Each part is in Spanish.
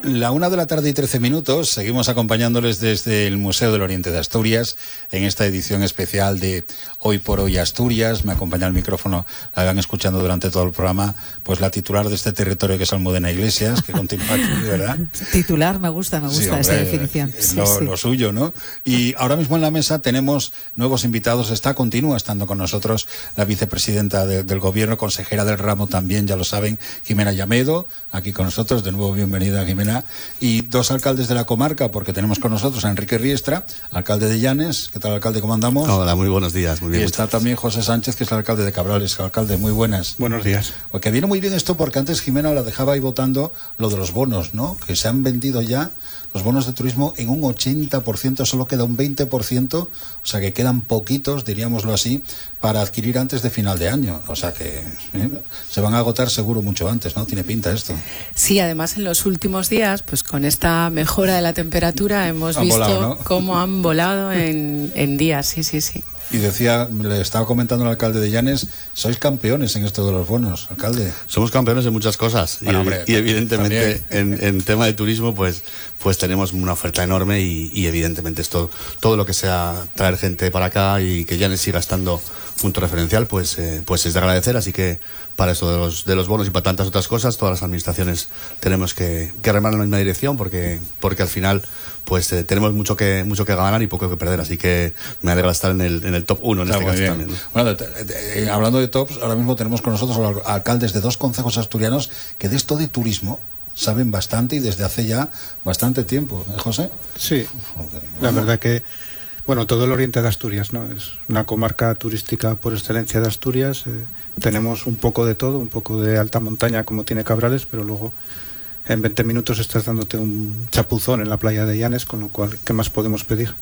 La 1:13 seguimos acompañándoles desde el Museo del Oriente de Asturias en esta edición especial de Hoy por Hoy Asturias. Me acompaña al micrófono, la van escuchando durante todo el programa, pues la titular de este territorio, que es Almudena Iglesias, que continúa aquí, ¿verdad? Titular, me gusta sí, hombre, esta definición. Lo suyo, ¿no? Y ahora mismo en la mesa tenemos nuevos invitados. Continúa estando con nosotros la vicepresidenta del Gobierno, consejera del ramo también, ya lo saben, Jimena Llamedo, aquí con nosotros. De nuevo, bienvenida, Jimena. Y dos alcaldes de la comarca, porque tenemos con nosotros a Enrique Riestra, alcalde de Llanes. ¿Qué tal, alcalde? ¿Cómo andamos? Hola, muy buenos días, muy bien. Y está también José Sánchez, que es el alcalde de Cabrales. Alcalde, muy buenas. Buenos días. Porque viene muy bien esto, porque antes Jimena la dejaba ahí votando lo de los bonos, ¿no? Que se han vendido ya los bonos de turismo en un 80%, solo queda un 20%, o sea que quedan poquitos, diríamoslo así, para adquirir antes de final de año. O sea que se van a agotar seguro mucho antes, ¿no? Tiene pinta esto. Sí, además en los últimos días, pues con esta mejora de la temperatura hemos visto volado, ¿no? Cómo han volado en días, sí. Y decía, le estaba comentando el alcalde de Llanes, sois campeones en esto de los bonos, alcalde. Somos campeones en muchas cosas, bueno, hombre, y evidentemente en tema de turismo pues tenemos una oferta enorme y evidentemente esto, todo lo que sea traer gente para acá y que Llanes siga estando punto referencial, pues es de agradecer. Así que para eso de los bonos y para tantas otras cosas, todas las administraciones tenemos que remar en la misma dirección, porque al final pues tenemos mucho que ganar y poco que perder. Así que me alegra estar en el top 1 en este caso también, ¿no? Bueno, hablando de tops, ahora mismo tenemos con nosotros a los alcaldes de dos concejos asturianos que de esto de turismo saben bastante y desde hace ya bastante tiempo, ¿eh, José? Sí, la verdad que, bueno, todo el oriente de Asturias, ¿no? Es una comarca turística por excelencia de Asturias. Tenemos un poco de todo, un poco de alta montaña como tiene Cabrales, pero luego en 20 minutos estás dándote un chapuzón en la playa de Llanes, con lo cual, ¿qué más podemos pedir?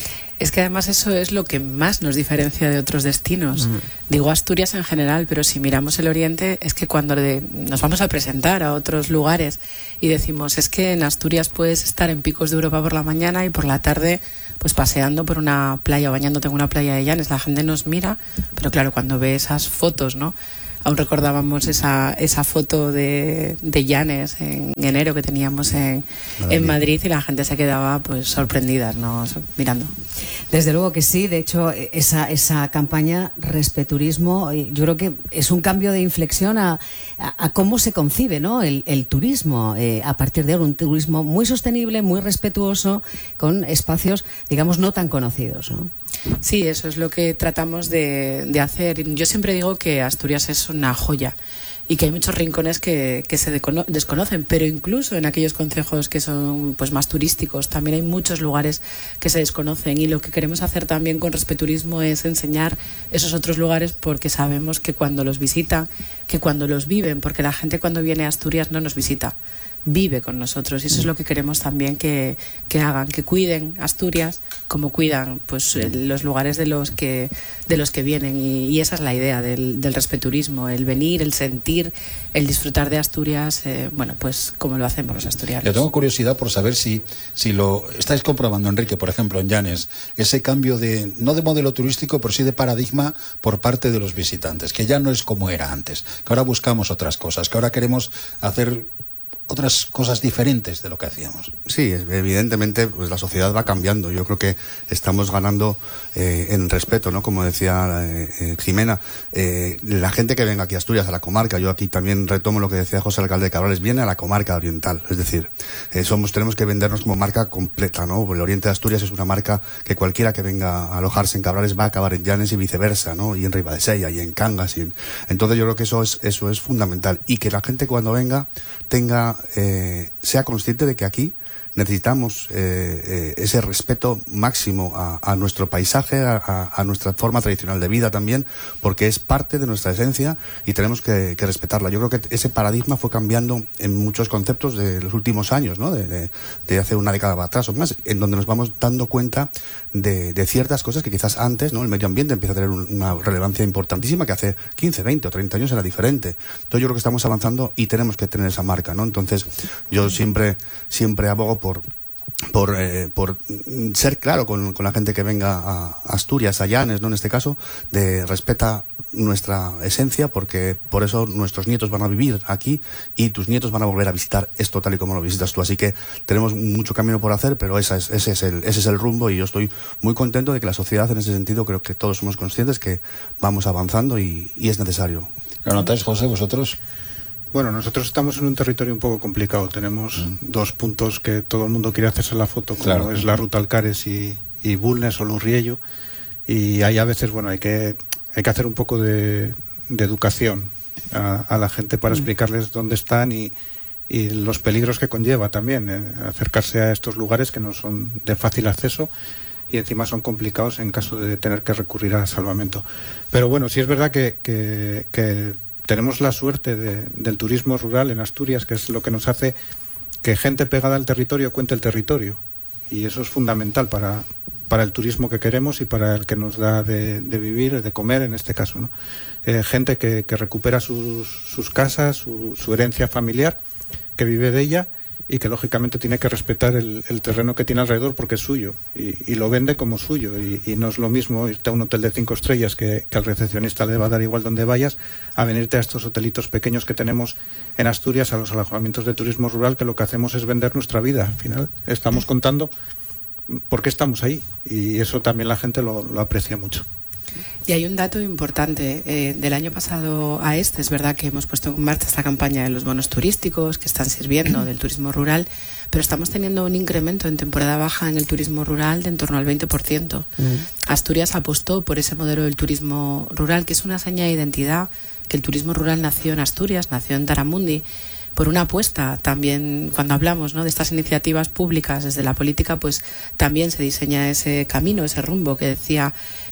Es que además eso es lo que más nos diferencia de otros destinos. Digo Asturias en general, pero si miramos el Oriente, es que cuando nos vamos a presentar a otros lugares y decimos, es que en Asturias puedes estar en Picos de Europa por la mañana y por la tarde pues paseando por una playa o bañándote en una playa de Llanes, la gente nos mira, pero claro, cuando ve esas fotos, ¿no? Aún recordábamos esa foto de Llanes en enero que teníamos en Madrid, y la gente se quedaba pues sorprendida, ¿no? Mirando. Desde luego que sí. De hecho, esa campaña Respeturismo, yo creo que es un cambio de inflexión a cómo se concibe, ¿no? el turismo, a partir de ahora, un turismo muy sostenible, muy respetuoso, con espacios, digamos, no tan conocidos, ¿no? Sí, eso es lo que tratamos de hacer. Yo siempre digo que Asturias es una joya y que hay muchos rincones que se desconocen, pero incluso en aquellos concejos que son pues más turísticos también hay muchos lugares que se desconocen, y lo que queremos hacer también con Respeturismo es enseñar esos otros lugares, porque sabemos que cuando los visitan, que cuando los viven, porque la gente cuando viene a Asturias no nos visita, vive con nosotros, y eso es lo que queremos también que hagan, que cuiden Asturias como cuidan pues los lugares de los que vienen, y esa es la idea del respeturismo, el venir, el sentir, el disfrutar de Asturias, bueno, pues como lo hacemos los asturianos. Yo tengo curiosidad por saber si lo estáis comprobando, Enrique, por ejemplo, en Llanes, ese cambio no de modelo turístico, pero sí de paradigma por parte de los visitantes, que ya no es como era antes, que ahora buscamos otras cosas, que ahora queremos hacer otras cosas diferentes de lo que hacíamos. Sí, evidentemente pues la sociedad va cambiando. Yo creo que estamos ganando en respeto, ¿no? Como decía Jimena, la gente que venga aquí a Asturias, a la comarca, yo aquí también retomo lo que decía José, alcalde de Cabrales, viene a la comarca oriental, es decir, tenemos que vendernos como marca completa, ¿no? El Oriente de Asturias es una marca que cualquiera que venga a alojarse en Cabrales va a acabar en Llanes y viceversa, ¿no? Y en Ribadesella y en Cangas, entonces yo creo que eso es fundamental, y que la gente cuando venga sea consciente de que aquí necesitamos ese respeto máximo a nuestro paisaje, a nuestra forma tradicional de vida también, porque es parte de nuestra esencia y tenemos que respetarla. Yo creo que ese paradigma fue cambiando en muchos conceptos de los últimos años, ¿no? De hace una década atrás o más, en donde nos vamos dando cuenta de ciertas cosas que quizás antes, ¿no? El medio ambiente empieza a tener una relevancia importantísima, que hace 15, 20 o 30 años era diferente. Entonces yo creo que estamos avanzando y tenemos que tener esa marca, ¿no? Entonces yo siempre abogo por ser claro con la gente que venga a Asturias, a Llanes, ¿no? En este caso, de respeta nuestra esencia, porque por eso nuestros nietos van a vivir aquí y tus nietos van a volver a visitar esto tal y como lo visitas tú. Así que tenemos mucho camino por hacer, pero ese es el rumbo, y yo estoy muy contento de que la sociedad, en ese sentido, creo que todos somos conscientes que vamos avanzando y es necesario. ¿Lo notáis, José, vosotros? Bueno, nosotros estamos en un territorio un poco complicado. Tenemos dos puntos que todo el mundo quiere hacerse la foto, como es la ruta Alcares y Bulnes o Lurriello. Y ahí a veces, bueno, hay que hacer un poco de educación a la gente para explicarles dónde están y los peligros que conlleva también acercarse a estos lugares que no son de fácil acceso y encima son complicados en caso de tener que recurrir al salvamento. Pero bueno, sí es verdad que tenemos la suerte del turismo rural en Asturias, que es lo que nos hace que gente pegada al territorio cuente el territorio. Y eso es fundamental para el turismo que queremos y para el que nos da de vivir, de comer en este caso, ¿no? Gente que recupera sus casas, su herencia familiar, que vive de ella y que lógicamente tiene que respetar el terreno que tiene alrededor porque es suyo y lo vende como suyo, y no es lo mismo irte a un hotel de 5 estrellas que al recepcionista le va a dar igual donde vayas, a venirte a estos hotelitos pequeños que tenemos en Asturias, a los alojamientos de turismo rural, que lo que hacemos es vender nuestra vida. Al final estamos contando por qué estamos ahí, y eso también la gente lo aprecia mucho. Y hay un dato importante. Del año pasado a este, es verdad que hemos puesto en marcha esta campaña de los bonos turísticos que están sirviendo del turismo rural, pero estamos teniendo un incremento en temporada baja en el turismo rural de en torno al 20%. Asturias apostó por ese modelo del turismo rural, que es una seña de identidad, que el turismo rural nació en Asturias, nació en Taramundi, por una apuesta. También cuando hablamos, ¿no?, de estas iniciativas públicas desde la política, pues también se diseña ese camino, ese rumbo que decía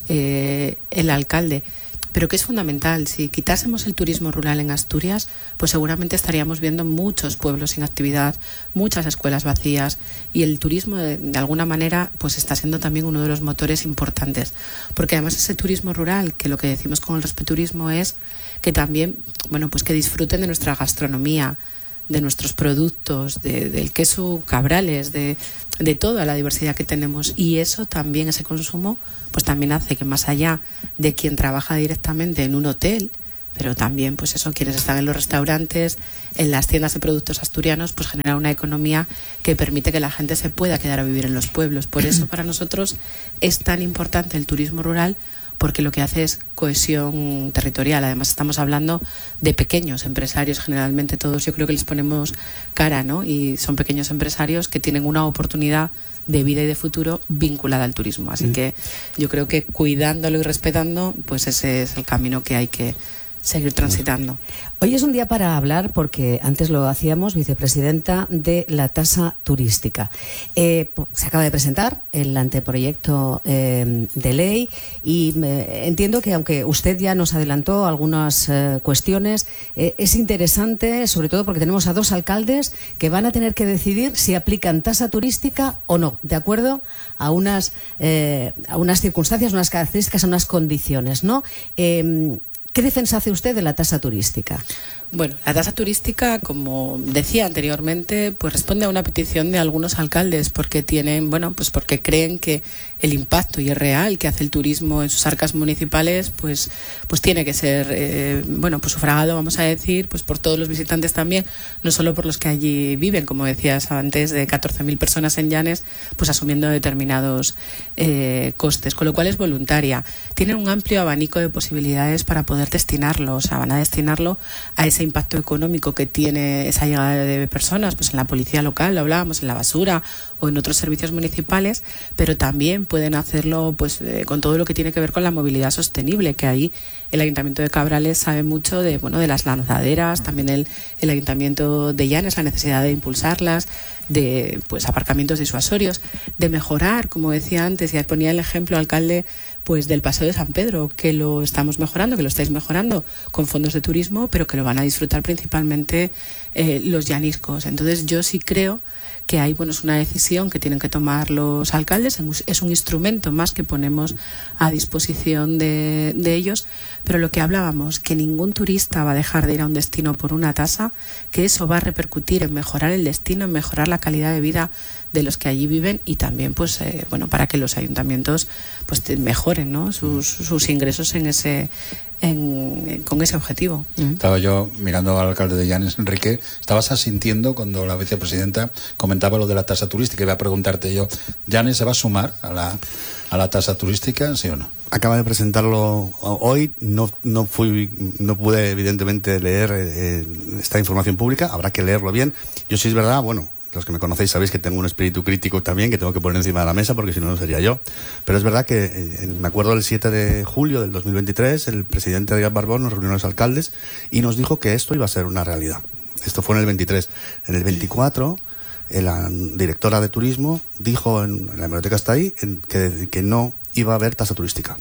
el alcalde, pero que es fundamental. Si quitásemos el turismo rural en Asturias, pues seguramente estaríamos viendo muchos pueblos sin actividad, muchas escuelas vacías, y el turismo de alguna manera pues está siendo también uno de los motores importantes, porque además ese turismo rural, que lo que decimos con el respeturismo es que también, bueno, pues que disfruten de nuestra gastronomía, de nuestros productos, del queso Cabrales, de toda la diversidad que tenemos, y eso también, ese consumo, pues también hace que más allá de quien trabaja directamente en un hotel, pero también pues eso, quienes están en los restaurantes, en las tiendas de productos asturianos, pues genera una economía que permite que la gente se pueda quedar a vivir en los pueblos. Por eso para nosotros es tan importante el turismo rural, porque lo que hace es cohesión territorial. Además estamos hablando de pequeños empresarios, generalmente todos yo creo que les ponemos cara, ¿no? Y son pequeños empresarios que tienen una oportunidad de vida y de futuro vinculada al turismo. Así que yo creo que cuidándolo y respetando, pues ese es el camino que hay que seguir transitando. Hoy es un día para hablar, porque antes lo hacíamos, vicepresidenta, de la tasa turística. Se acaba de presentar el anteproyecto de ley y entiendo que, aunque usted ya nos adelantó algunas cuestiones, es interesante, sobre todo porque tenemos a dos alcaldes que van a tener que decidir si aplican tasa turística o no, de acuerdo a unas circunstancias, unas características, a unas condiciones, ¿no? ¿Qué defensa hace usted de la tasa turística? Bueno, la tasa turística, como decía anteriormente, pues responde a una petición de algunos alcaldes, porque porque creen que el impacto y el real que hace el turismo en sus arcas municipales, pues tiene que ser, sufragado, vamos a decir, pues por todos los visitantes también, no solo por los que allí viven, como decías antes, de 14.000 personas en Llanes, pues asumiendo determinados costes, con lo cual es voluntaria. Tienen un amplio abanico de posibilidades para poder destinarlo, o sea, van a destinarlo a ese impacto económico que tiene esa llegada de personas, pues en la policía local, lo hablábamos, en la basura o en otros servicios municipales, pero también pueden hacerlo pues con todo lo que tiene que ver con la movilidad sostenible, que ahí el Ayuntamiento de Cabrales sabe mucho de las lanzaderas, también el Ayuntamiento de Llanes, la necesidad de impulsarlas, de aparcamientos disuasorios, de mejorar, como decía antes, y ponía el ejemplo, alcalde, pues del Paseo de San Pedro, que lo estamos mejorando, que lo estáis mejorando con fondos de turismo, pero que lo van a disfrutar principalmente los llaniscos. Entonces yo sí creo que hay, bueno, es una decisión que tienen que tomar los alcaldes, es un instrumento más que ponemos a disposición de ellos, pero lo que hablábamos, que ningún turista va a dejar de ir a un destino por una tasa, que eso va a repercutir en mejorar el destino, en mejorar la calidad de vida de los que allí viven y también, pues, bueno, para que los ayuntamientos pues mejoren, ¿no?, sus ingresos en con ese objetivo. Estaba yo mirando al alcalde de Llanes, Enrique, estabas asintiendo cuando la vicepresidenta comentaba lo de la tasa turística. Iba a preguntarte yo, ¿Llanes se va a sumar a la tasa turística, sí o no? Acaba de presentarlo hoy, no pude evidentemente leer esta información pública, habrá que leerlo bien. Yo sí es verdad, bueno, los que me conocéis sabéis que tengo un espíritu crítico también, que tengo que poner encima de la mesa porque si no, no sería yo. Pero es verdad que me acuerdo del 7 de julio del 2023, el presidente Adrián Barbón nos reunió a los alcaldes y nos dijo que esto iba a ser una realidad. Esto fue en el 23. En el 24, la directora de turismo dijo, en la hemeroteca está ahí, que no iba a haber tasa turística.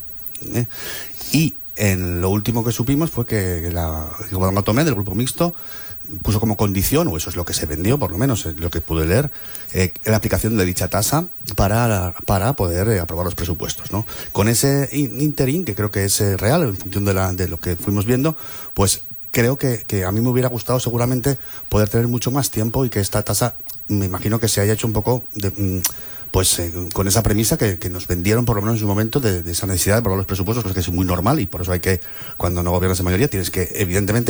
Y en lo último que supimos fue que el gobierno Tomé del Grupo Mixto puso como condición, o eso es lo que se vendió, por lo menos lo que pude leer, la aplicación de dicha tasa para poder aprobar los presupuestos, ¿no? Con ese interín, que creo que es real en función de lo que fuimos viendo, pues creo que a mí me hubiera gustado seguramente poder tener mucho más tiempo y que esta tasa, me imagino que se haya hecho un poco con esa premisa que nos vendieron por lo menos en su momento de esa necesidad de aprobar los presupuestos, cosa que es muy normal y por eso hay que, cuando no gobiernas en mayoría, tienes que evidentemente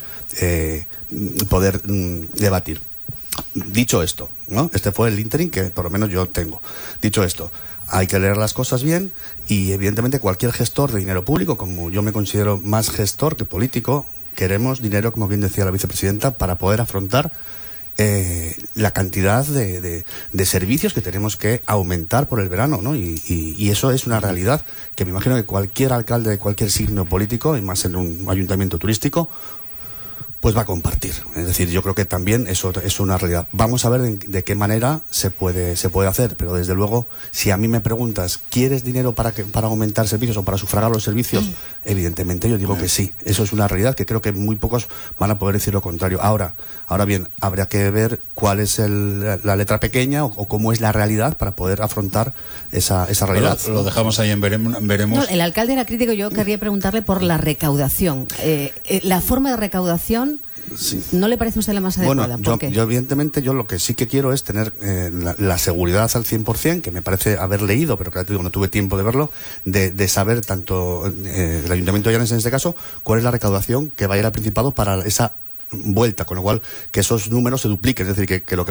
poder debatir. Dicho esto, ¿no? Este fue el interín que por lo menos yo tengo. Dicho esto, hay que leer las cosas bien y evidentemente cualquier gestor de dinero público, como yo me considero más gestor que político, queremos dinero, como bien decía la vicepresidenta, para poder afrontar la cantidad de servicios que tenemos que aumentar por el verano, ¿no? Y eso es una realidad que me imagino que cualquier alcalde de cualquier signo político, y más en un ayuntamiento turístico, pues va a compartir. Es decir, yo creo que también eso es una realidad. Vamos a ver de qué manera se puede hacer, pero desde luego, si a mí me preguntas, ¿quieres dinero para aumentar servicios o para sufragar los servicios? Evidentemente yo digo que sí. Eso es una realidad que creo que muy pocos van a poder decir lo contrario. Ahora bien, habría que ver cuál es la letra pequeña o cómo es la realidad para poder afrontar esa realidad. Lo dejamos ahí en veremos. No, el alcalde era crítico. Yo querría preguntarle por la recaudación. La forma de recaudación, sí. ¿No le parece a usted la más adecuada? Bueno, ¿Por qué? yo evidentemente lo que sí que quiero es tener la seguridad al 100%, que me parece haber leído, pero que te digo, no tuve tiempo de verlo, de saber tanto el Ayuntamiento de Llanes en este caso, cuál es la recaudación que va a ir al Principado para esa vuelta, con lo cual que esos números se dupliquen, es decir, que lo que